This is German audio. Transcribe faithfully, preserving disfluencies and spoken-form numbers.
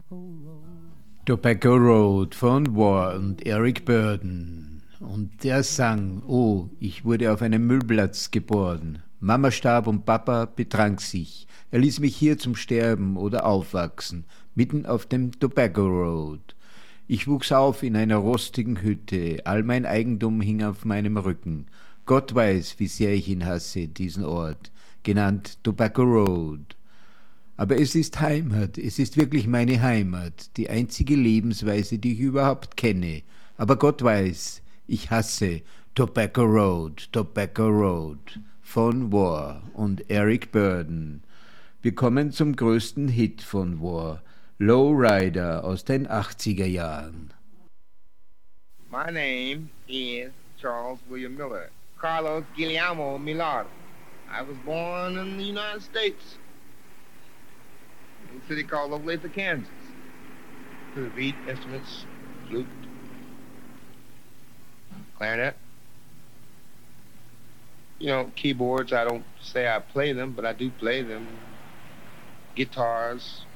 Tobacco Road von War und Eric Burdon. Und der sang, oh, ich wurde auf einem Müllplatz geboren. Mama starb und Papa betrank sich. Er ließ mich hier zum Sterben oder aufwachsen, mitten auf dem Tobacco Road. Ich wuchs auf in einer rostigen Hütte, all mein Eigentum hing auf meinem Rücken. Gott weiß, wie sehr ich ihn hasse, diesen Ort, genannt Tobacco Road. Aber es ist Heimat, es ist wirklich meine Heimat, die einzige Lebensweise, die ich überhaupt kenne. Aber Gott weiß, ich hasse Tobacco Road, Tobacco Road von War und Eric Burdon. Wir kommen zum größten Hit von War, Lowrider aus den achtziger Jahren. My name is Charles William Miller, Carlos Guillermo Millar. I was born in the United States, in a city called Olathe, Kansas. To the beat instruments, flute, clarinet. You know, keyboards, I don't say I play them, but I do play them. Guitars,